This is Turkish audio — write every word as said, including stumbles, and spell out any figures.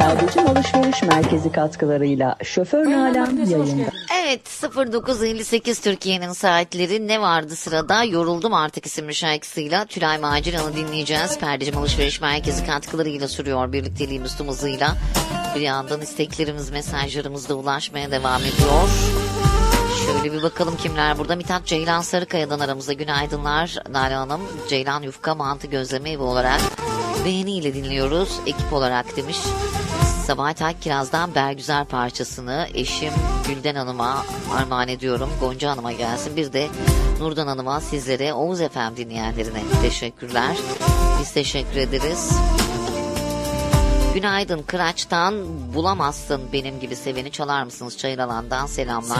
Perdecim Alışveriş Merkezi katkılarıyla Şoför Nalan yayında. Evet, sıfır dokuz elli sekiz Türkiye'nin saatleri. Ne vardı sırada? Yoruldum Artık isimli şarkısıyla Tülay Maciran'ı dinleyeceğiz. Perdecim Alışveriş Merkezi katkılarıyla sürüyor birlikteliğimiz tüm hızıyla. Bir yandan isteklerimiz, mesajlarımız da ulaşmaya devam ediyor. Şöyle bir bakalım kimler burada. Mithat Ceylan Sarıkaya'dan aramızda. Günaydınlar Nalan Hanım. Ceylan yufka mantı gözleme evi olarak beğeniyle dinliyoruz. Ekip olarak demiş. Sabahat Akkiraz'dan Bergüzar parçasını eşim Gülden Hanım'a armağan ediyorum. Gonca Hanım'a gelsin. Bir de Nurdan Hanım'a, sizlere, Oğuz F M dinleyenlerine teşekkürler. Biz teşekkür ederiz. Günaydın Kıraç'tan Bulamazsın Benim Gibi Seveni çalar mısınız? Çayıralan'dan selamlar.